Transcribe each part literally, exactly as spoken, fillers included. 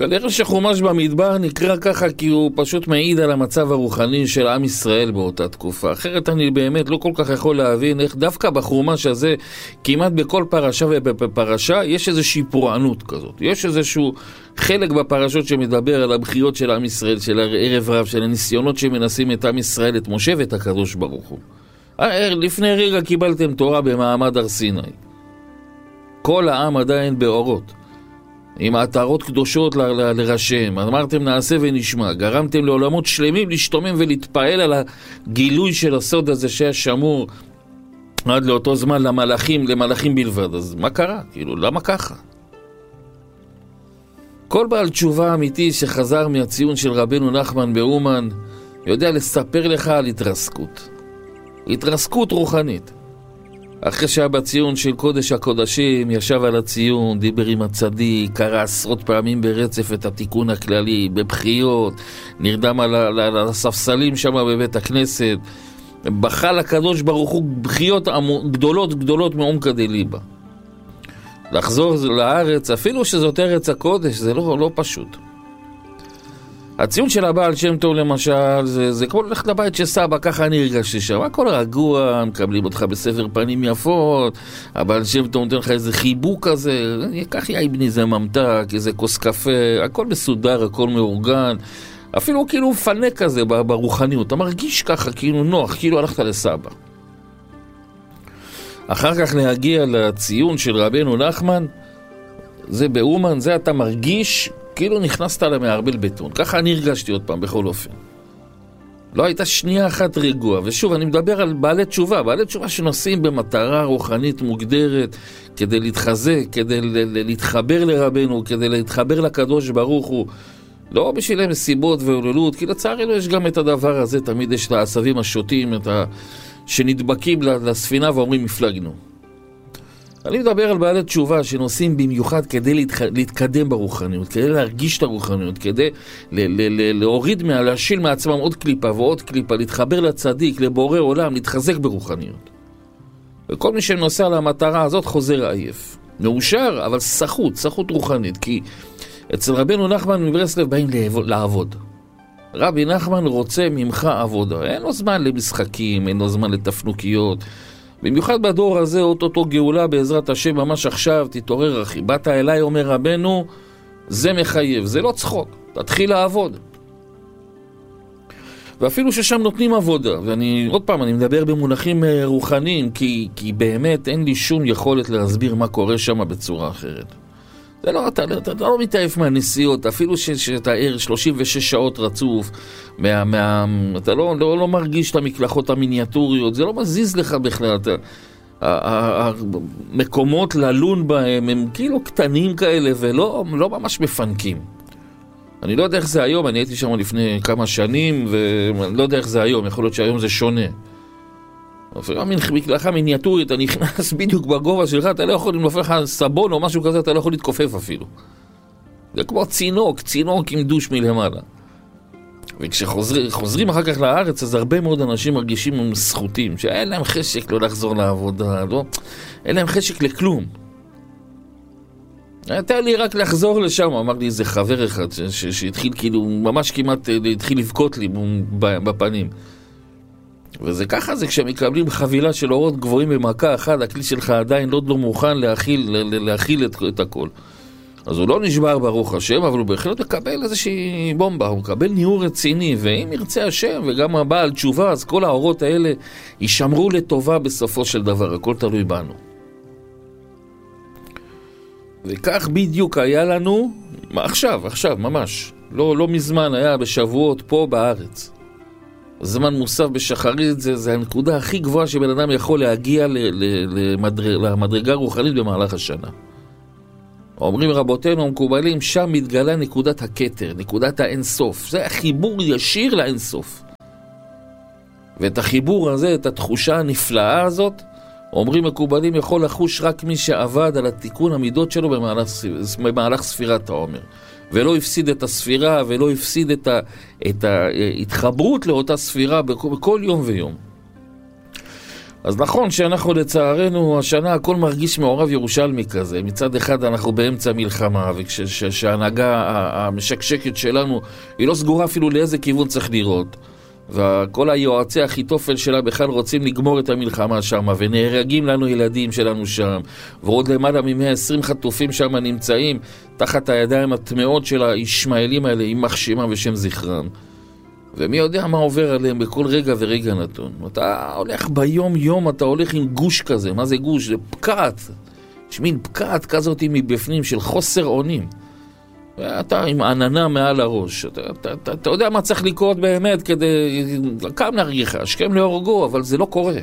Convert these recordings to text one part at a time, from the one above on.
כנראה שחומש במדבר נקרא ככה כי הוא פשוט מעיד על המצב הרוחני של עם ישראל באותה תקופה. אחרת אני באמת לא כל כך יכול להבין איך דווקא בחומש הזה, כמעט בכל פרשה ובפרשה, יש איזושהי פורענות כזאת. יש איזשהו חלק בפרשות שמדבר על הבחיות של עם ישראל, של ערב רב, של הניסיונות שמנסים את עם ישראל, את משה ואת הקדוש ברוך הוא. לפני רגע קיבלתם תורה במעמד הר סיני. כל העם עדיין באורות. עם עטרות קדושות ל- ל- לראשיהם, אמרתם נעשה ונשמע, גרמתם לעולמות שלמים להשתומם ולהתפעל על הגילוי של הסוד הזה שהיה שמור עד לאותו זמן למלאכים, למלאכים בלבד. אז מה קרה? כאילו, למה ככה? כל בעל תשובה אמיתי שחזר מהציון של רבנו נחמן באומן יודע לספר לך על התרסקות. התרסקות רוחנית. אחרי שהיה בציון של קודש הקודשים, ישב על הציון, דיבר עם הצדיק, קרא עשרות פעמים ברצף את התיקון הכללי, בבחיות, נרדם על, על, על הספסלים שם בבית הכנסת, בכה לקדוש ברוך הוא בחיות גדולות גדולות מעומקא דליבא. לחזור לארץ, אפילו שזאת ארץ הקודש, זה לא, לא פשוט. הציון של הבעל שם טוב למשל, זה, זה כמו ללכת לבית של סבא, ככה אני הרגשתי שם. הכל רגוע, מקבלים אותך בספר פנים יפות, הבעל שם טוב נותן לך איזה חיבוק כזה, כך יאי בני זה ממתק, איזה כוס קפה, הכל מסודר, הכל מאורגן, אפילו כאילו פנק כזה ברוחניות, אתה מרגיש ככה כאילו נוח, כאילו הלכת לסבא. אחר כך להגיע לציון של רבנו נחמן, זה באומן, זה אתה מרגיש כאילו נכנסת למערבל בטון. ככה אני הרגשתי עוד פעם בכל אופן. לא הייתה שנייה אחת רגוע. ושוב, אני מדבר על בעלי תשובה. בעלי תשובה שנוסעים במטרה רוחנית מוגדרת כדי להתחזק, כדי להתחבר לרבנו, כדי להתחבר לקדוש ברוך הוא. לא בשביל מסיבות והוללות, כי לצערנו יש גם את הדבר הזה. תמיד יש את העשבים השוטים, את ה... שנדבקים לספינה ואומרים מפלגנו. אני מדבר על בעלי תשובה שנוסעים במיוחד כדי להתח... להתקדם ברוחניות, כדי להרגיש את הרוחניות, כדי ל... ל... ל... להוריד, מה... להשיל מעצמם עוד קליפה ועוד קליפה, להתחבר לצדיק, לבורא עולם, להתחזק ברוחניות. וכל מי שנוסע למטרה הזאת חוזר עייף. מאושר, אבל סחוט, סחוט רוחנית, כי אצל רבנו נחמן מברסלב באים לעבוד. רבי נחמן רוצה ממך עבודה. אין לו זמן למשחקים, אין לו זמן לתפנוקיות. במיוחד בדור הזה, אותו גאולה בעזרת השם ממש עכשיו, תתעורר אחי. באת אליי, אומר רבנו, זה מחייב, זה לא צחוק. תתחיל לעבוד. ואפילו ששם נותנים עבודה, ואני, עוד פעם, אני מדבר במונחים רוחניים, כי, כי באמת אין לי שום יכולת להסביר מה קורה שם בצורה אחרת. זה לא, אתה, אתה, אתה לא מתעייף מהנסיעות, אפילו ש, שאתה ער שלושים ושש שעות רצוף, מה, מה, אתה לא, לא, לא מרגיש את המקלחות המיניאטוריות, זה לא מזיז לך בכלל, אתה, המקומות ללון בהם הם כאילו קטנים כאלה ולא לא ממש מפנקים. אני לא יודע איך זה היום, אני הייתי שם לפני כמה שנים ואני לא יודע איך זה היום, יכול להיות שהיום זה שונה. אפילו מקלחה מיניאטורית, אתה נכנס בדיוק בגובה שלך, אתה לא יכול, אם נופל לך סבון או משהו כזה, אתה לא יכול להתכופף אפילו. זה כמו צינוק, צינוק עם דוש מלמעלה. וכשחוזרים אחר כך לארץ, אז הרבה מאוד אנשים מרגישים זכותים, שאין להם חשק לא לחזור לעבודה, לא? אין להם חשק לכלום. הייתה לי רק לחזור לשם, אמר לי איזה חבר אחד, שהתחיל כאילו, ממש כמעט התחיל לבכות לי בפנים. וזה ככה, זה כשמקבלים חבילה של אורות גבוהים במכה אחת, הכלי שלך עדיין לא, לא מוכן להכיל, להכיל את, את הכל. אז הוא לא נשבר ברוך השם, אבל הוא בהחלט מקבל איזושהי בומבה, הוא מקבל ניעור רציני, ואם ירצה השם וגם הבעל תשובה, אז כל האורות האלה יישמרו לטובה בסופו של דבר, הכל תלוי בנו. וכך בדיוק היה לנו, עכשיו, עכשיו, ממש, לא, לא מזמן, היה בשבועות פה בארץ. זמן מוסף בשחרית, זה, זה הנקודה הכי גבוהה שבן אדם יכול להגיע ל, ל, למדר, למדרגה רוחנית במהלך השנה. אומרים רבותינו המקובלים, שם מתגלה נקודת הכתר, נקודת האינסוף. זה החיבור ישיר לאינסוף. ואת החיבור הזה, את התחושה הנפלאה הזאת, אומרים מקובלים, יכול לחוש רק מי שעבד על התיקון המידות שלו במהלך, במהלך ספירת העומר. ולא הפסיד את הספירה, ולא הפסיד את, ה, את ההתחברות לאותה ספירה בכל, בכל יום ויום. אז נכון שאנחנו לצערנו, השנה הכל מרגיש מעורב ירושלמי כזה. מצד אחד אנחנו באמצע מלחמה, וכשההנהגה המשקשקת שלנו, היא לא סגורה אפילו לאיזה כיוון צריך לראות. וכל היועצי החיתופל שלה בכלל רוצים לגמור את המלחמה שם, ונהרגים לנו ילדים שלנו שם, ועוד למעלה מ-מאה ועשרים חטופים שם נמצאים, תחת הידיים הטמעות של הישמעאלים האלה, עם מחשימה ושם זכרם. ומי יודע מה עובר עליהם בכל רגע ורגע נתון. אתה הולך ביום יום, אתה הולך עם גוש כזה. מה זה גוש? זה פקעת. יש מין פקעת כזאת מבפנים של חוסר אונים. אתה עם עננה מעל הראש. אתה, אתה, אתה, אתה יודע מה צריך לקרות באמת כדי לקם להרגיך, השכם להורגו, אבל זה לא קורה.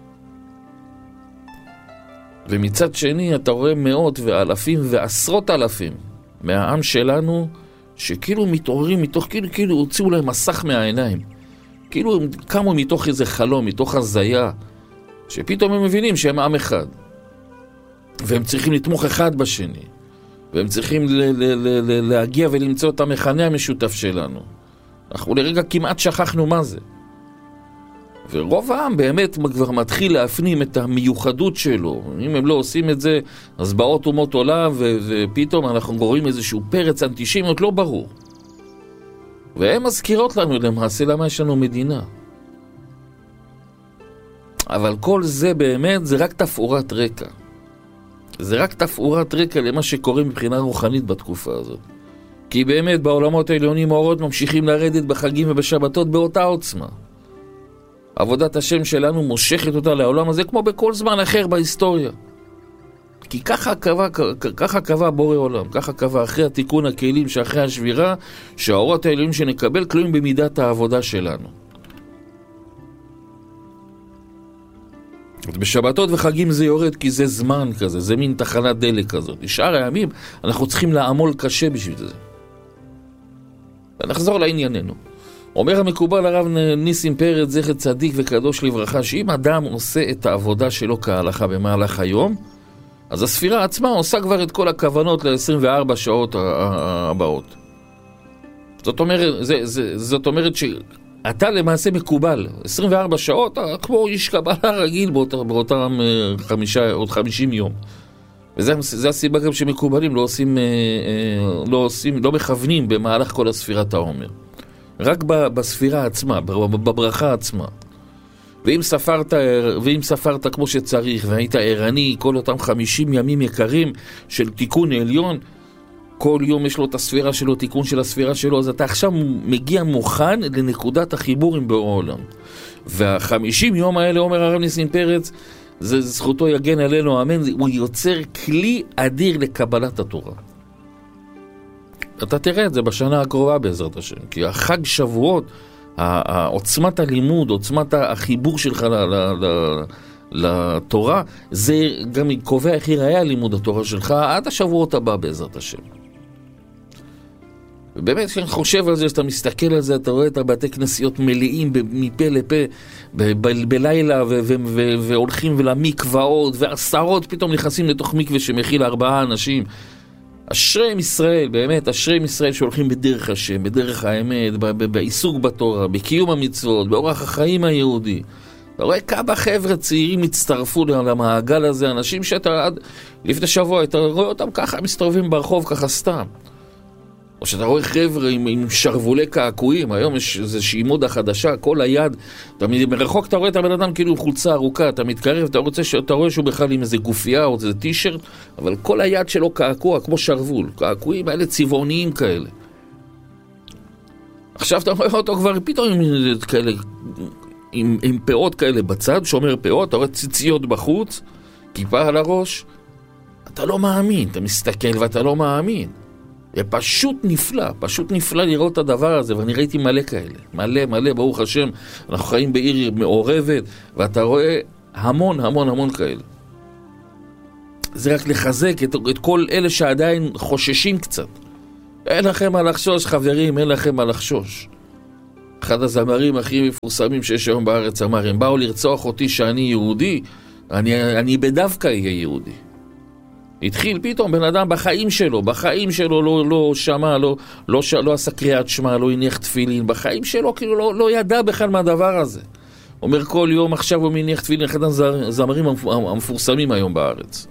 ומצד שני אתה רואה מאות ואלפים ועשרות אלפים מהעם שלנו שכאילו מתעוררים מתוך, כאילו, כאילו הוציאו להם מסך מהעיניים. כאילו הם קמו מתוך איזה חלום, מתוך הזיה, שפתאום הם מבינים שהם עם אחד. והם צריכים לתמוך אחד בשני. והם צריכים ל- ל- ל- ל- להגיע ולמצוא את המכנה המשותף שלנו. אנחנו לרגע כמעט שכחנו מה זה. ורוב העם באמת כבר מתחיל להפנים את המיוחדות שלו. אם הם לא עושים את זה, אז באות אומות עולם, ו- ופתאום אנחנו גורמים איזשהו פרץ אנטישמיות לא ברור. והן מזכירות לנו למעשה למה יש לנו מדינה. אבל כל זה באמת זה רק תפאורת רקע. זה רק תפאורת רקע למה שקורה מבחינה רוחנית בתקופה הזאת. כי באמת בעולמות העליונים האורות ממשיכים לרדת בחגים ובשבתות באותה עוצמה. עבודת השם שלנו מושכת אותה לעולם הזה כמו בכל זמן אחר בהיסטוריה. כי ככה קבע, ככה קבע בורא עולם, ככה קבע אחרי התיקון הכלים שאחרי השבירה, שהאורות העליונים שנקבל תלויים במידת העבודה שלנו. בשבתות וחגים זה יורד כי זה זמן כזה, זה מין תחנת דלק כזאת. בשאר הימים אנחנו צריכים לעמול קשה בשביל זה. ונחזור לענייננו. אומר המקובל הרב ניסים פרץ, זכר צדיק וקדוש לברכה, שאם אדם עושה את העבודה שלו כהלכה במהלך היום, אז הספירה עצמה עושה כבר את כל הכוונות ל-עשרים וארבע שעות הבאות. זאת אומרת, זה, זה, זאת אומרת שאתה למעשה מקובל, עשרים וארבע שעות, כמו איש קבלה רגיל באותם, באותם חמישה, עוד חמישים יום. וזה הסיבה גם שמקובלים לא עושים, לא עושים, לא מכוונים במהלך כל הספירת העומר. רק בספירה עצמה, בברכה עצמה. ואם ספרת, ואם ספרת כמו שצריך, והיית ערני כל אותם חמישים ימים יקרים של תיקון עליון, כל יום יש לו את הספירה שלו, תיקון של הספירה שלו, אז אתה עכשיו מגיע מוכן לנקודת החיבור עם בורא עולם. והחמישים יום האלה, אומר הרב ניסים פרץ, זה זכותו יגן עלינו, אמן, הוא יוצר כלי אדיר לקבלת התורה. אתה תראה את זה בשנה הקרובה בעזרת השם, כי החג שבועות, עוצמת הלימוד, עוצמת החיבור שלך לתורה, זה גם קובע איך ייראה לימוד התורה שלך עד השבועות הבא בעזרת השם. ובאמת כשאני חושב על זה, שאתה מסתכל על זה, אתה רואה את הבתי כנסיות מלאים מפה לפה בלילה והולכים ולמקוואות, ועשרות פתאום נכנסים לתוך מקווה שמכיל ארבעה אנשים. אשרי ישראל, באמת, אשרי ישראל שהולכים בדרך השם, בדרך האמת, בעיסוק בתורה, בקיום המצוות, באורח החיים היהודי. אתה רואה כמה חבר'ה צעירים הצטרפו למעגל הזה, אנשים שאתה עד לפני שבוע, אתה רואה אותם ככה, מסתובבים ברחוב ככה סתם. או שאתה רואה חבר'ה עם, עם שרבולי קעקועים, היום יש איזושהי מודה חדשה, כל היד, אתה מרחוק אתה רואה את הבן אדם כאילו עם חולצה ארוכה, אתה מתקרב, אתה, רוצה, אתה רואה שהוא בכלל עם איזה גופייה או איזה טישרט, אבל כל היד שלו קעקוע, כמו שרבול, קעקועים האלה צבעוניים כאלה. עכשיו אתה רואה אותו כבר פתאום עם, כאלה, עם, עם פאות כאלה בצד, שומר פאות, אתה רואה ציציות בחוץ, כיפה על הראש, אתה לא מאמין, אתה מסתכל ואתה לא מאמין. זה פשוט נפלא, פשוט נפלא לראות את הדבר הזה, ואני ראיתי מלא כאלה, מלא, מלא, ברוך השם, אנחנו חיים בעיר מעורבת, ואתה רואה המון, המון, המון כאלה. זה רק לחזק את, את כל אלה שעדיין חוששים קצת. אין לכם מה לחשוש, חברים, אין לכם מה לחשוש. אחד הזמרים הכי מפורסמים שיש היום בארץ אמר, הם באו לרצוח אותי שאני יהודי, אני, אני בדווקא אהיה יהודי. התחיל פתאום בן אדם בחיים שלו, בחיים שלו לא, לא שמע, לא, לא, לא עשה קריאת שמע, לא הניח תפילין, בחיים שלו כאילו לא, לא ידע בכלל מהדבר הזה. אומר כל יום, עכשיו הוא מניח תפילין, אחד הזמרים המפורסמים היום בארץ.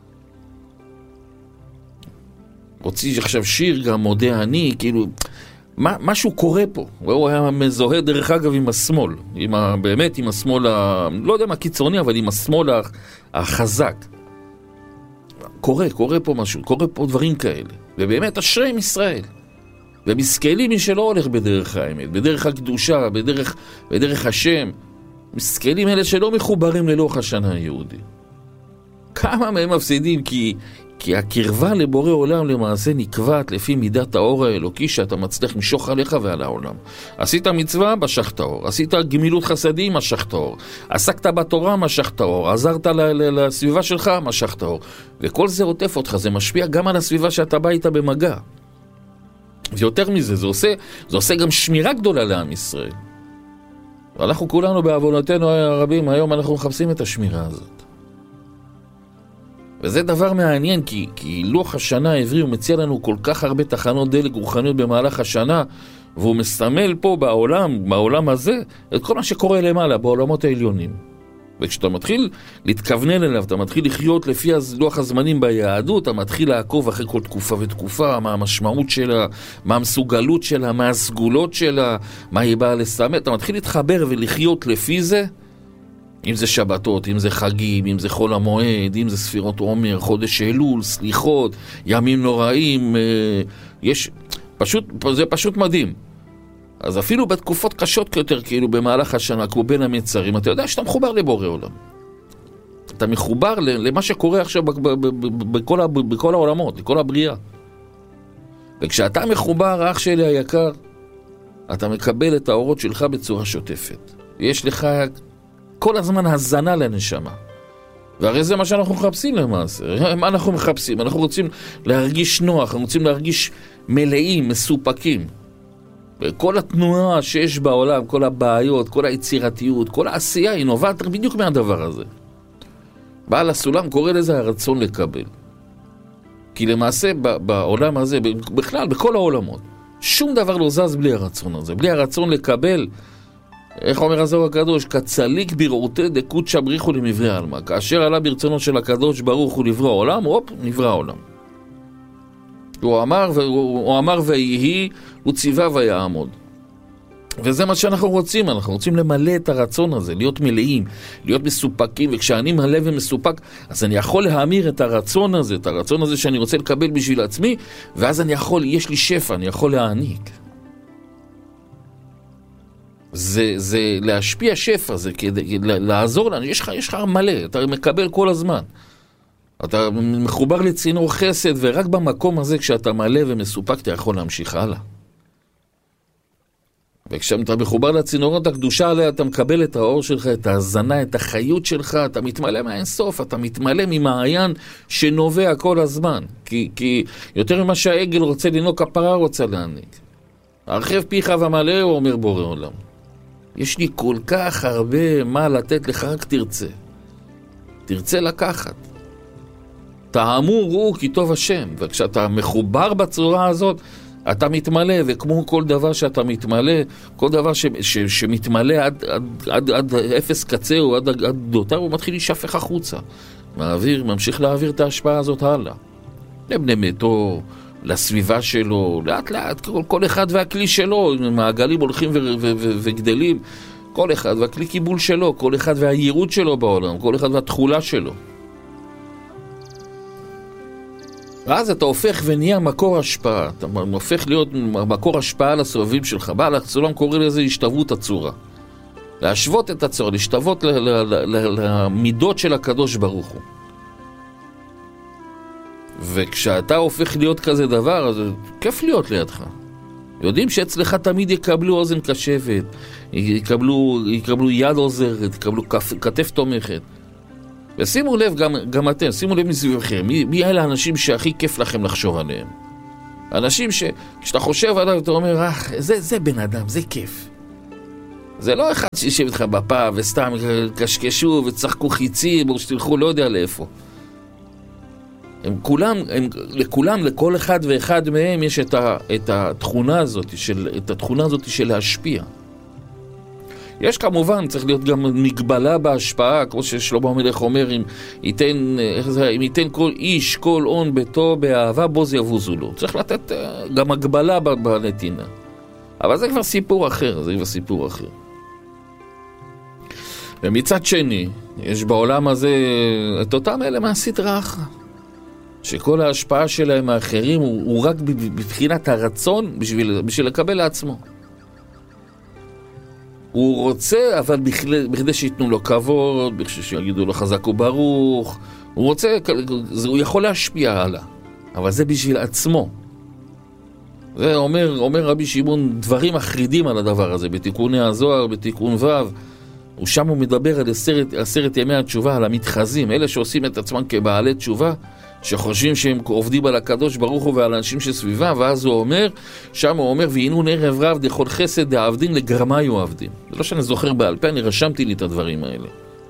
הוציא עכשיו שיר גם מודה אני, כאילו, מה, משהו קורה פה. הוא היה מזוהה דרך אגב עם השמאל, עם ה, באמת עם השמאל, ה, לא יודע מה קיצוני, אבל עם השמאל החזק. קורה, קורה פה משהו, קורה פה דברים כאלה. ובאמת אשרי עם ישראל. ומסכלים מי שלא הולך בדרך האמת, בדרך הקדושה, בדרך, בדרך השם. מסכלים אלה שלא מחוברים ללוח השנה היהודי. כמה מהם מפסידים? כי, כי הקרבה לבורא עולם למעשה נקבעת לפי מידת האור האלוקי שאתה מצליח משוך עליך ועל העולם. עשית מצווה, משכת אור. עשית גמילות חסדים, משכת אור. עסקת בתורה, משכת אור. עזרת ל- ל- לסביבה שלך, משכת אור. וכל זה עוטף אותך, זה משפיע גם על הסביבה שאתה בא איתה במגע. ויותר מזה, זה עושה, זה עושה גם שמירה גדולה לעם ישראל. ואנחנו כולנו בעוונותינו הרבים, היום אנחנו מחפשים את השמירה הזאת. וזה דבר מעניין, כי, כי לוח השנה העברי הוא מציע לנו כל כך הרבה תחנות דלק רוחניות במהלך השנה, והוא מסמל פה בעולם, בעולם הזה, את כל מה שקורה למעלה, בעולמות העליונים. וכשאתה מתחיל להתכוונן אליו, אתה מתחיל לחיות לפי לוח הזמנים ביהדות, אתה מתחיל לעקוב אחרי כל תקופה ותקופה, מה המשמעות שלה, מה המסוגלות שלה, מה הסגולות שלה, מה היא באה לסמל, אתה מתחיל להתחבר ולחיות לפי זה, אם זה שבתות, אם זה חגים, אם זה חול המועד, אם זה ספירות עומר, חודש אלול, סליחות, ימים נוראים, יש, פשוט, זה פשוט מדהים. אז אפילו בתקופות קשות יותר, כאילו במהלך השנה, כמו בין המצרים, אתה יודע שאתה מחובר לבורא עולם. אתה מחובר למה שקורה עכשיו בכל, בכל העולמות, בכל הבריאה. וכשאתה מחובר, אח שלי היקר, אתה מקבל את האורות שלך בצורה שוטפת. יש לך כל הזמן הזנה לנשמה. והרי זה מה שאנחנו מחפשים למעשה. מה אנחנו מחפשים? אנחנו רוצים להרגיש נוח, אנחנו רוצים להרגיש מלאים, מסופקים. וכל התנועה שיש בעולם, כל הבעיות, כל היצירתיות, כל העשייה היא נובעת בדיוק מהדבר הזה. בעל הסולם קורא לזה הרצון לקבל. כי למעשה בעולם הזה, בכלל, בכל העולמות, שום דבר לא זז בלי הרצון הזה. בלי הרצון לקבל, איך אומר הזוהר הקדוש? כצליק בראותי דקות שבריחו למבריא העלמא. כאשר עלה ברצונו של הקדוש ברוך הוא לברוא העולם, הופ, נברא העולם. הוא אמר, הוא אמר ויהי, הוא ציווה ויעמוד. וזה מה שאנחנו רוצים, אנחנו רוצים למלא את הרצון הזה, להיות מלאים, להיות מסופקים, וכשאני מלא ומסופק, אז אני יכול להאמיר את הרצון הזה, את הרצון הזה שאני רוצה לקבל בשביל עצמי, ואז אני יכול, יש לי שפע, אני יכול להעניק. זה, זה להשפיע שפע, זה כדי לעזור לנו, יש לך, יש לך מלא, אתה מקבל כל הזמן. אתה מחובר לצינור חסד, ורק במקום הזה, כשאתה מלא ומסופק, אתה יכול להמשיך הלאה. וכשאתה מחובר לצינורות הקדושה עליה, אתה מקבל את האור שלך, את ההזנה, את החיות שלך, אתה מתמלא מהאינסוף, אתה מתמלא ממעיין שנובע כל הזמן. כי, כי יותר ממה שהעגל רוצה לנוק, הפרה רוצה להעניק. הרחב פיך ומלא, הוא אומר בורא עולם. יש לי כל כך הרבה מה לתת לך, רק תרצה. תרצה לקחת. תאמור הוא כי טוב השם, וכשאתה מחובר בצורה הזאת, אתה מתמלא, וכמו כל דבר שאתה מתמלא, כל דבר ש, ש, שמתמלא עד, עד, עד, עד אפס קצה או עד, עד דותר, הוא מתחיל להישפך החוצה. מעביר, ממשיך להעביר את ההשפעה הזאת הלאה. לבני ביתו, לסביבה שלו, לאט לאט, כל, כל אחד והכלי שלו, מעגלים הולכים ו, ו, ו, וגדלים, כל אחד והכלי קיבול שלו, כל אחד והייעוד שלו בעולם, כל אחד והתחולה שלו. ואז אתה הופך ונהיה מקור השפעה, אתה הופך להיות מקור השפעה לסובבים שלך. בעל הסולם קורא לזה השתוות הצורה. להשוות את הצורה, להשתוות ל- ל- ל- למידות של הקדוש ברוך הוא. וכשאתה הופך להיות כזה דבר, אז כיף להיות לידך. יודעים שאצלך תמיד יקבלו אוזן קשבת, יקבלו, יקבלו יד עוזרת, יקבלו כף, כתף תומכת. ושימו לב, גם, גם אתם, שימו לב מסביבכם, מי, מי אלה האנשים שהכי כיף לכם לחשוב עליהם? אנשים שכשאתה חושב עליו, אתה אומר, אה, זה, זה בן אדם, זה כיף. זה לא אחד שישב איתך בפה וסתם קשקשו וצחקו חיצים, או שתלכו לא יודע לאיפה. הם כולם, הם, לכולם, לכל אחד ואחד מהם יש את, ה, את התכונה הזאת, של, את התכונה הזאת של להשפיע. יש כמובן, צריך להיות גם מגבלה בהשפעה, כמו ששלמה המלך אומר, אם ייתן, איך זה, אם ייתן כל איש, כל און ביתו באהבה, בו זה יבוזו לו. צריך לתת גם הגבלה בנתינה. אבל זה כבר סיפור אחר, זה כבר סיפור אחר. ומצד שני, יש בעולם הזה את אותם אלה מהסדרה אחת, שכל ההשפעה שלהם האחרים הוא, הוא רק בבחינת הרצון בשביל, בשביל לקבל לעצמו. הוא רוצה, אבל בכדי, בכדי שיתנו לו כבוד, בכדי שיגידו לו חזק וברוך, הוא רוצה, הוא יכול להשפיע עליו, אבל זה בשביל עצמו. זה אומר, אומר רבי שמעון דברים מחרידים על הדבר הזה, בתיקוני הזוהר, בתיקון ו', ושם הוא מדבר על עשרת, עשרת ימי התשובה, על המתחזים, אלה שעושים את עצמם כבעלי תשובה, שחושבים שהם עובדים על הקדוש ברוך הוא ועל האנשים שסביבה, ואז הוא אומר, שם הוא אומר, והינון ערב רב דכל חסד דעבדין לגרמיו עבדין. זה לא שאני זוכר בעל פה, אני רשמתי לי את הדברים האלה.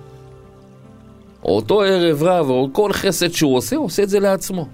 אותו ערב רב, או כל חסד שהוא עושה, הוא עושה את זה לעצמו.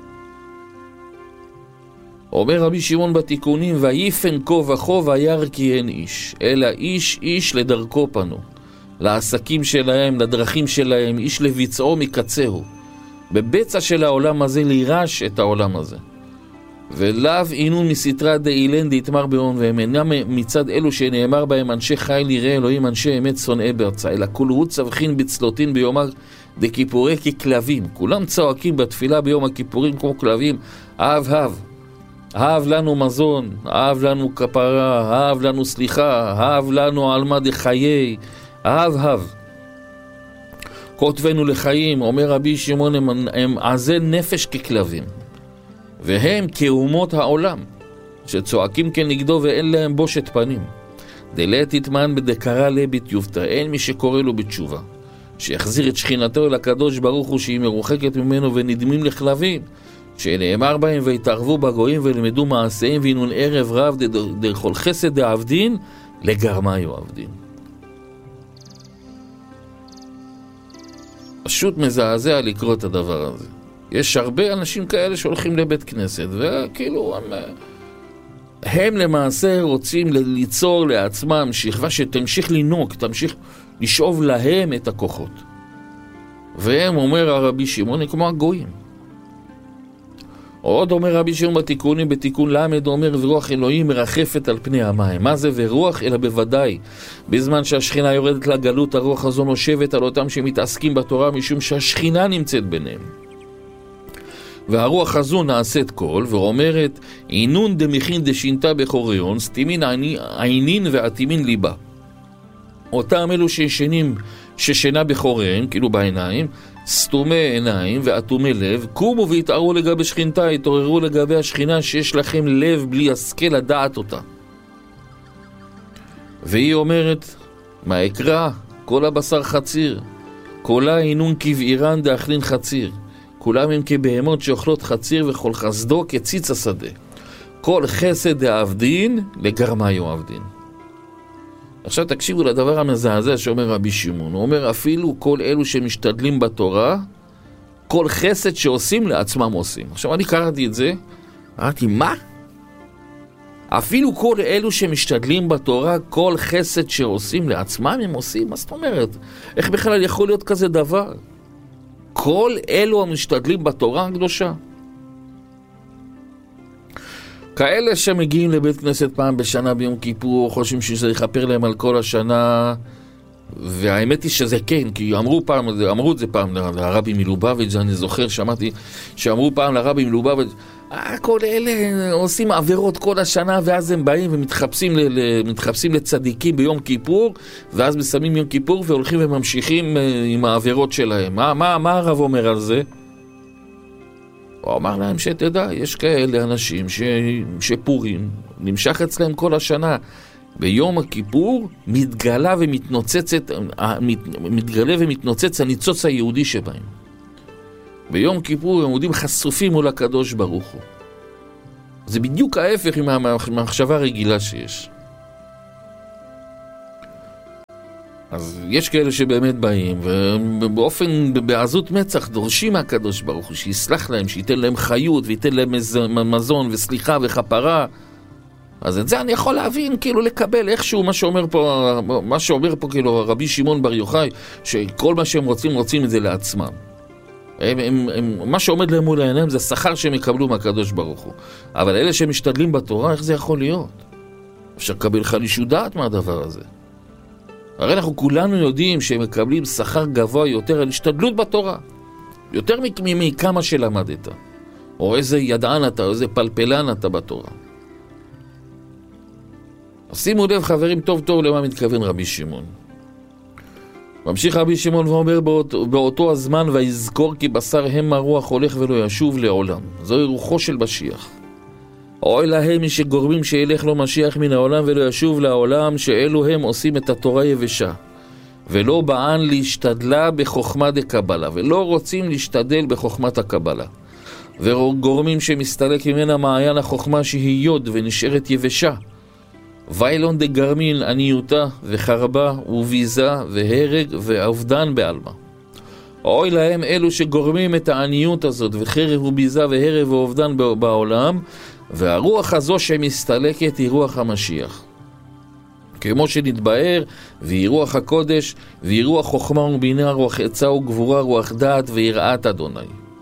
אומר רבי שמעון בתיקונים, ויפן כה וכה וירא כי אין איש, אלא איש איש לדרכו פנו, לעסקים שלהם, לדרכים שלהם, איש לביצעו מקצהו, בבצע של העולם הזה לירש את העולם הזה. ולאו אינון מסתרא דאילן דאיתמר בהון, והם אינם מצד אלו שנאמר בהם אנשי חיל יראי אלוהים, אנשי אמת שונאי ברצה, אלא כולהו צווחין בצלותין ביומר דכיפורי ככלבים. כולם צועקים בתפילה ביום הכיפורים כמו כלבים, אהב אהב, אהב לנו מזון, אהב לנו כפרה, אהב לנו סליחה, אהב לנו עלמא דחיי, אהב אהב. כותבנו לחיים, אומר רבי שמעון, הם, הם עזי נפש ככלבים, והם כאומות העולם, שצועקים כנגדו ואין להם בושת פנים. דלה תתמן בדקרה לבית יופתא, אין מי שקורא לו בתשובה, שיחזיר את שכינתו אל הקדוש ברוך הוא, שהיא מרוחקת ממנו, ונדמים לכלבים, שנאמר בהם ויתערבו בגויים ולמדו מעשיהם, והינון ערב רב דכל חסד דעבדין לגרמיו עבדין. פשוט מזעזע לקרוא את הדבר הזה. יש הרבה אנשים כאלה שהולכים לבית כנסת, וכאילו הם, הם למעשה רוצים ליצור לעצמם שכבה שתמשיך לנוק, תמשיך לשאוב להם את הכוחות. והם, אומר הרבי שמעון, כמו הגויים. עוד אומר רבי שמעון בתיקונים, בתיקון למד, אומר ורוח אלוהים מרחפת על פני המים. מה זה ורוח? אלא בוודאי בזמן שהשכינה יורדת לגלות, הרוח הזו נושבת על אותם שמתעסקים בתורה, משום שהשכינה נמצאת ביניהם. והרוח הזו נעשית קול ואומרת, אינון דמכין דשינתה בחוריון, סתימין עינין ועתימין ליבה. אותם אלו שישנים, ששינה בחוריהם, כאילו בעיניים, סתומי עיניים ואטומי לב, קומו והתערו לגבי שכינתה, התעוררו לגבי השכינה שיש לכם לב בלי השכל לדעת אותה. והיא אומרת, מה אקרא? כל הבשר חציר, כולה אינון כבעירן דאכלין חציר, כולם הם כבהמות שאוכלות חציר, וכל חסדו כציץ השדה. כל חסד דעבדין לגרמיו עבדין. עכשיו תקשיבו לדבר המזעזע שאומר רבי שמעון. הוא אומר, אפילו כל אלו שמשתדלים בתורה, כל חסד שעושים לעצמם עושים. עכשיו אני קראתי את זה, אמרתי, מה? אפילו כל אלו שמשתדלים בתורה, כל חסד שעושים לעצמם הם עושים? מה זאת אומרת? איך בכלל יכול להיות כזה דבר? כל אלו המשתדלים בתורה הקדושה. כאלה שמגיעים לבית כנסת פעם בשנה ביום כיפור, חושבים שזה יכפר להם על כל השנה, והאמת היא שזה כן, כי אמרו פעם, אמרו את זה פעם לרבי מלובביץ', אני זוכר, שמעתי שאמרו פעם לרבי מלובביץ', אה, כל אלה עושים עבירות כל השנה, ואז הם באים ומתחפשים מתחפשים לצדיקים ביום כיפור, ואז מסיימים יום כיפור והולכים וממשיכים עם העבירות שלהם. מה, מה, מה הרב אומר על זה? הוא אמר להם שתדע, יש כאלה אנשים ש... שפורים נמשך אצלהם כל השנה. ביום הכיפור מתגלה ומתנוצצת, מתגלה ומתנוצץ הניצוץ היהודי שבהם. ביום כיפור הם עודים חשופים מול הקדוש ברוך הוא. זה בדיוק ההפך עם המחשבה הרגילה שיש. אז יש כאלה שבאמת באים, ובאופן, בעזות מצח, דורשים מהקדוש ברוך הוא, שיסלח להם, שייתן להם חיות, וייתן להם מזון וסליחה וכפרה. אז את זה אני יכול להבין, כאילו לקבל איכשהו מה שאומר פה, מה שאומר פה כאילו רבי שמעון בר יוחאי, שכל מה שהם רוצים, רוצים את זה לעצמם. הם, הם, הם, מה שעומד להם מול העיניים זה שכר שהם יקבלו מהקדוש ברוך הוא. אבל אלה שמשתדלים בתורה, איך זה יכול להיות? אפשר לקבל חלישות דעת מהדבר הזה. הרי אנחנו כולנו יודעים שהם מקבלים שכר גבוה יותר על השתדלות בתורה. יותר מכמה שלמדת. או איזה ידען אתה, או איזה פלפלן אתה בתורה. שימו לב חברים טוב טוב למה מתכוון רבי שמעון. ממשיך רבי שמעון ואומר באותו, באותו הזמן ויזכור כי בשר הם הרוח הולך ולא ישוב לעולם. זוהי רוחו של משיח. אוי להם מי שגורמים שילך לו משיח מן העולם ולא ישוב לעולם, שאלו הם עושים את התורה יבשה ולא בען להשתדלה בחוכמה דקבלה, ולא רוצים להשתדל בחוכמת הקבלה, וגורמים שמסתלק ממנה מעיין החוכמה שהיא יוד ונשארת יבשה, ואילון דגרמין עניותה וחרבה וביזה והרג ואובדן בעלמה. אוי להם אלו שגורמים את העניות הזאת וחרב וביזה והרג ואובדן בעולם, והרוח הזו שמסתלקת היא רוח המשיח, כמו שנתבאר, והיא רוח הקודש, והיא רוח חוכמה ובינה, רוח עצה וגבורה, רוח דעת ויראת אדוני.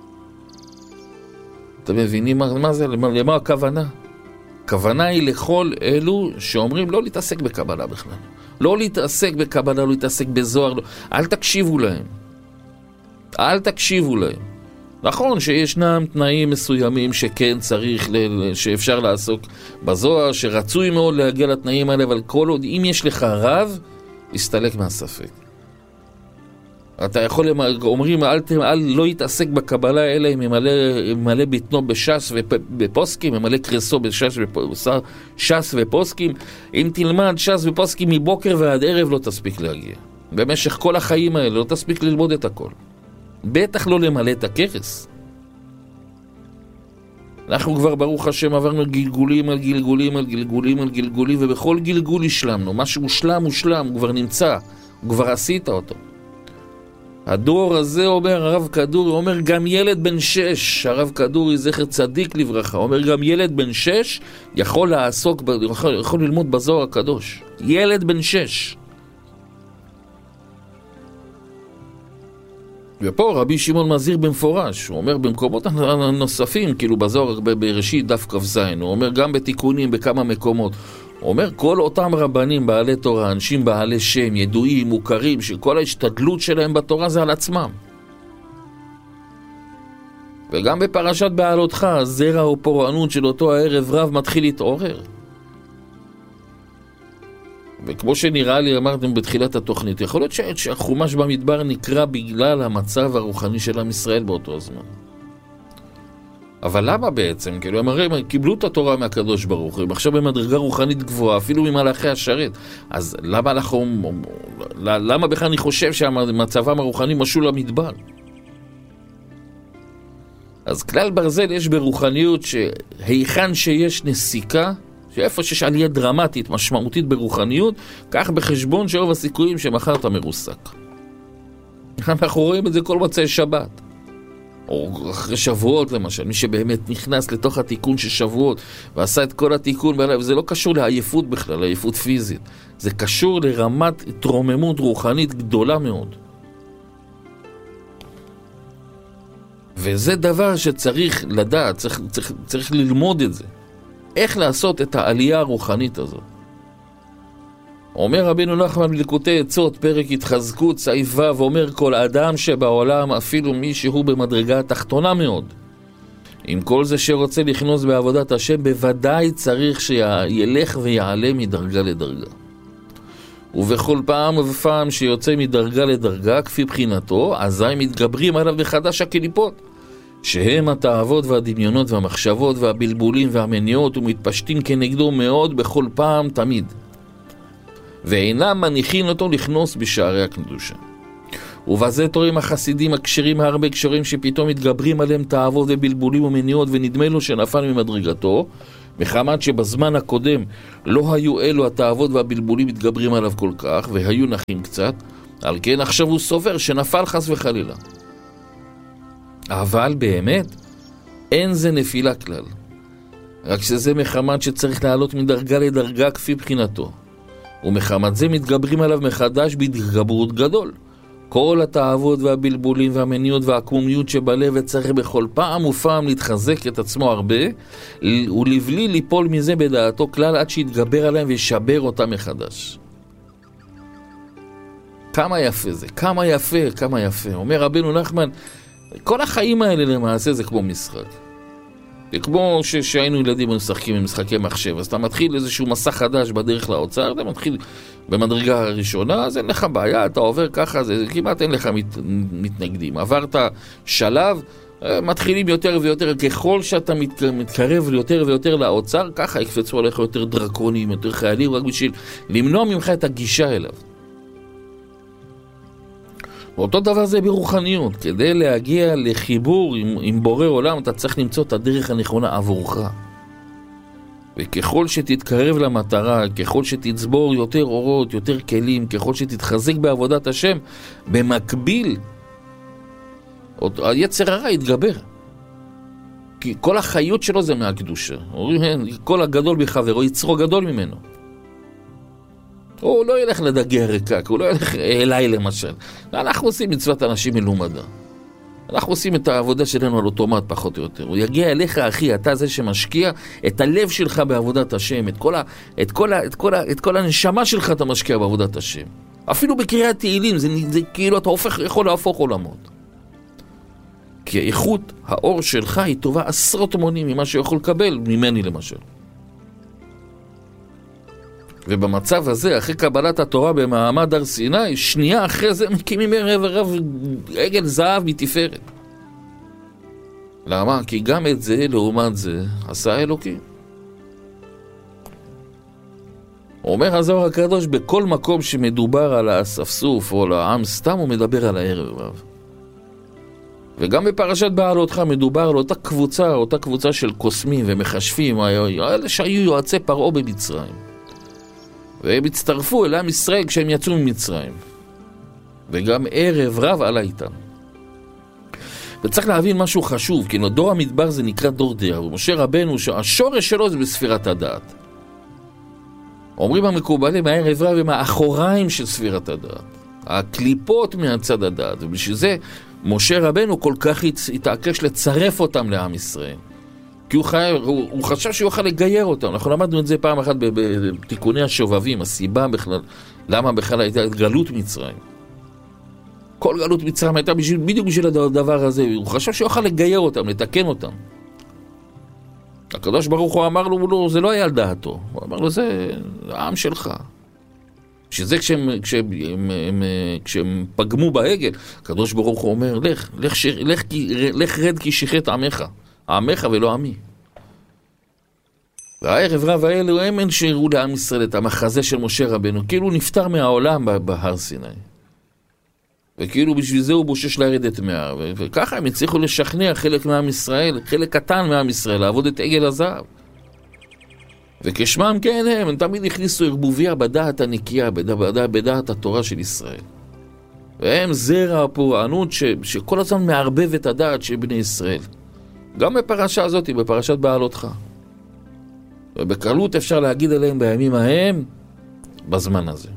אתם מבינים מה, מה זה? למה, למה הכוונה? הכוונה היא לכל אלו שאומרים לא להתעסק בקבלה בכלל. לא להתעסק בקבלה, לא להתעסק בזוהר. לא. אל תקשיבו להם. אל תקשיבו להם. נכון שישנם תנאים מסוימים שכן צריך, ל... שאפשר לעסוק בזוהר, שרצוי מאוד להגיע לתנאים האלה, אבל כל עוד, אם יש לך רב, יסתלק מהספק. אתה יכול, אומרים, אל, אל לא יתעסק בקבלה, אלא אם ממלא ביטנו בש"ס ובפוסקים, ממלא קרסו בש"ס ופוסקים. אם תלמד ש"ס ופוסקים מבוקר ועד ערב, לא תספיק להגיע. במשך כל החיים האלה, לא תספיק ללמוד את הכל. בטח לא למלא את הכרס. אנחנו כבר ברוך השם עברנו גלגולים על גלגולים על גלגולים על גלגולים, ובכל גלגול השלמנו. מה שהושלם הושלם, הוא כבר נמצא, הוא כבר עשית אותו. הדור הזה, אומר הרב כדורי, אומר גם ילד בן שש, הרב כדורי זכר צדיק לברכה, אומר גם ילד בן שש יכול לעסוק, יכול, יכול ללמוד בזוהר הקדוש. ילד בן שש. ופה רבי שמעון מזהיר במפורש, הוא אומר במקומות נוספים, כאילו בזוהר בראשית דף כ"ז, הוא אומר גם בתיקונים בכמה מקומות, הוא אומר כל אותם רבנים בעלי תורה, אנשים בעלי שם, ידועים, מוכרים, שכל ההשתדלות שלהם בתורה זה על עצמם. וגם בפרשת בעלותך, זרע או פורענות של אותו הערב רב מתחיל להתעורר. וכמו שנראה לי, אמרתם בתחילת התוכנית, יכול להיות שהחומש במדבר נקרא בגלל המצב הרוחני של עם ישראל באותו הזמן. אבל למה בעצם? כאילו, הם הרי קיבלו את התורה מהקדוש ברוך הוא, עכשיו במדרגה רוחנית גבוהה, אפילו ממלאכי השרת. אז למה אנחנו, למה בכלל אני חושב שהמצבם הרוחני משול למדבר? אז כלל ברזל יש ברוחניות שהיכן שיש נסיקה, שאיפה שיש עלייה דרמטית, משמעותית ברוחניות, כך בחשבון שרוב הסיכויים שמחר אתה מרוסק. אנחנו רואים את זה כל מצאי שבת. או אחרי שבועות למשל, מי שבאמת נכנס לתוך התיקון של שבועות, ועשה את כל התיקון, וזה לא קשור לעייפות בכלל, לעייפות פיזית. זה קשור לרמת התרוממות רוחנית גדולה מאוד. וזה דבר שצריך לדעת, צריך, צריך, צריך ללמוד את זה. איך לעשות את העלייה הרוחנית הזאת. אומר רבינו נחמן בליקוטי עצות, פרק התחזקות, סעיף ו', ואומר כל אדם שבעולם, אפילו מי שהוא במדרגה תחתונה מאוד, עם כל זה שרוצה לכנוס בעבודת השם, בוודאי צריך שילך ויעלה מדרגה לדרגה. ובכל פעם ופעם שיוצא מדרגה לדרגה, כפי בחינתו, אזי מתגברים עליו מחדש הקליפות, שהם התאוות והדמיונות והמחשבות והבלבולים והמניעות, ומתפשטים כנגדו מאוד בכל פעם תמיד. ואינם מניחים אותו לכנוס בשערי הקדושה. ובזה תורים החסידים הקשרים הרבה קשרים שפתאום מתגברים עליהם תאוות ובלבולים ומניעות, ונדמה לו שנפל ממדרגתו, מחמת שבזמן הקודם לא היו אלו התאוות והבלבולים מתגברים עליו כל כך, והיו נחים קצת, על כן עכשיו הוא סובר שנפל חס וחלילה. אבל באמת אין זה נפילה כלל. רק שזה מחמת שצריך לעלות מדרגה לדרגה כפי בחינתו. ומחמת זה מתגברים עליו מחדש בהתגברות גדול. כל התאוות והבלבולים והמניות והעקמומיות שבלב צריך בכל פעם ופעם להתחזק את עצמו הרבה, ולבלי ליפול מזה בדעתו כלל עד שיתגבר עליהם וישבר אותם מחדש. כמה יפה זה, כמה יפה, כמה יפה. אומר רבנו נחמן, כל החיים האלה למעשה זה כמו משחק. זה כמו ש- שהיינו ילדים ומשחקים עם משחקי מחשב, אז אתה מתחיל איזשהו מסע חדש בדרך לאוצר, אתה מתחיל במדרגה הראשונה, אז אין לך בעיה, אתה עובר ככה, זה כמעט אין לך מת, מתנגדים. עברת שלב, מתחילים יותר ויותר, ככל שאתה מת, מתקרב יותר ויותר לאוצר, ככה יקפצו עליך יותר דרקונים, יותר חיילים, רק בשביל למנוע ממך את הגישה אליו. ואותו דבר זה ברוחניות, כדי להגיע לחיבור עם, עם בורא עולם, אתה צריך למצוא את הדרך הנכונה עבורך. וככל שתתקרב למטרה, ככל שתצבור יותר אורות, יותר כלים, ככל שתתחזק בעבודת השם, במקביל, היצר הרע יתגבר. כי כל החיות שלו זה מהקדושה. כל הגדול בחברו, יצרו גדול ממנו. הוא לא ילך לדגי הרקק, הוא לא ילך אליי למשל. אנחנו עושים מצוות אנשים מלומדה. אנחנו עושים את העבודה שלנו על אוטומט פחות או יותר. הוא יגיע אליך, אחי, אתה זה שמשקיע את הלב שלך בעבודת השם, את כל, ה, את כל, ה, את כל, ה, את כל הנשמה שלך אתה משקיע בעבודת השם. אפילו בקריאת תהילים, זה, זה כאילו אתה הופך, יכול להפוך עולמות. כי איכות האור שלך היא טובה עשרות מונים ממה שיכול לקבל ממני למשל. ובמצב הזה, אחרי קבלת התורה במעמד הר סיני, שנייה אחרי זה מקימים ערב ערב עגל זהב מתפארת. למה? כי גם את זה, לעומת זה, עשה אלוקים. אומר הזוהר הקדוש, בכל מקום שמדובר על האספסוף או על העם סתם, הוא מדבר על הערב רב. וגם בפרשת בעלותך מדובר על אותה קבוצה, אותה קבוצה של קוסמים ומחשבים, האלה שהיו יועצי פרעה במצרים. והם הצטרפו אל עם ישראל כשהם יצאו ממצרים. וגם ערב רב עלה איתם. וצריך להבין משהו חשוב, כי דור המדבר זה נקרא דור דעה, ומשה רבנו שהשורש שלו זה בספירת הדעת. אומרים המקובלים, הערב רב הם האחוריים של ספירת הדעת. הקליפות מהצד הדעת, ובשביל זה משה רבנו כל כך התעקש לצרף אותם לעם ישראל. כי הוא, חי... הוא, הוא חשב שהוא יוכל לגייר אותם. אנחנו למדנו את זה פעם אחת בתיקוני השובבים, הסיבה בכלל, למה בכלל הייתה גלות מצרים. כל גלות מצרים הייתה בשביל, בדיוק בשביל הדבר הזה. הוא חשב שהוא יוכל לגייר אותם, לתקן אותם. הקדוש ברוך הוא אמר לו, לא, זה לא היה על דעתו. הוא אמר לו, זה העם שלך. שזה כשהם, כשהם, הם, הם, כשהם פגמו בעגל, הקדוש ברוך הוא אומר, לך, לך, ש... לך, לך רד כי שחט עמך. עמך ולא עמי. והערב רב האלו הם אין שהראו לעם ישראל את המחזה של משה רבנו, כאילו הוא נפטר מהעולם בהר סיני. וכאילו בשביל זה הוא בושש לרדת מההר. וככה הם הצליחו לשכנע חלק מעם ישראל, חלק קטן מעם ישראל, לעבוד את עגל הזהב. וכשמם כן הם, הם תמיד הכניסו ערבוביה בדעת הנקייה, בדעת, בדעת התורה של ישראל. והם זרע הפורענות ש, שכל הזמן מערבב את הדעת של בני ישראל. גם בפרשה הזאת, בפרשת בעלותך. ובקלות אפשר להגיד עליהם בימים ההם, בזמן הזה.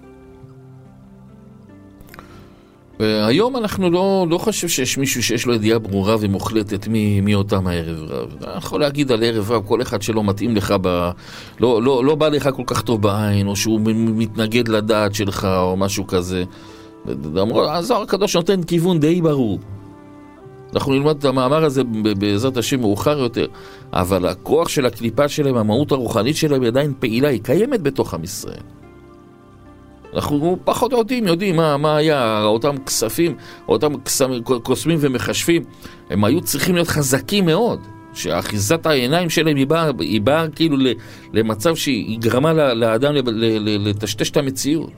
והיום אנחנו לא, לא חושב שיש מישהו שיש לו ידיעה ברורה ומוחלטת מי, מי אותם הערב רב. אני יכול להגיד על ערב רב, כל אחד שלא מתאים לך, ב, לא, לא, לא בא לך כל כך טוב בעין, או שהוא מתנגד לדעת שלך, או משהו כזה. הזוהר הקדוש נותן כיוון די ברור. אנחנו נלמד את המאמר הזה בעזרת השם מאוחר יותר, אבל הכוח של הקליפה שלהם, המהות הרוחנית שלהם היא עדיין פעילה, היא קיימת בתוך עם ישראל. אנחנו פחות יודעים, יודעים מה, מה היה, אותם כספים, אותם קוסמים ומחשבים, הם היו צריכים להיות חזקים מאוד, שאחיזת העיניים שלהם היא באה, היא באה כאילו למצב שהיא גרמה לאדם לטשטש את המציאות.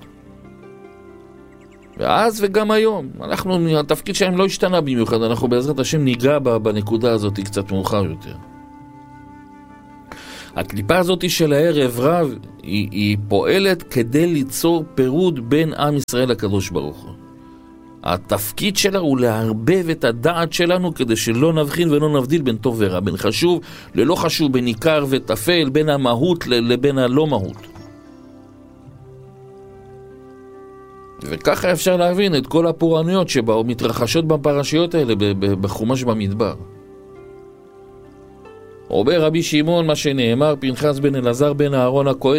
ואז וגם היום, אנחנו, התפקיד שלהם לא השתנה במיוחד, אנחנו בעזרת השם ניגע בנקודה הזאת קצת מאוחר יותר. הקליפה הזאת של הערב רב, היא, היא פועלת כדי ליצור פירוד בין עם ישראל לקדוש ברוך הוא. התפקיד שלה הוא להרבב את הדעת שלנו כדי שלא נבחין ולא נבדיל בין טוב ורע, בין חשוב ללא חשוב, בין עיקר וטפל, בין המהות לבין הלא מהות. וככה אפשר להבין את כל הפורענויות שבאו מתרחשות בפרשיות האלה בחומש במדבר. אומר רבי שמעון מה שנאמר, פנחס בן אלעזר בן אהרון הכהן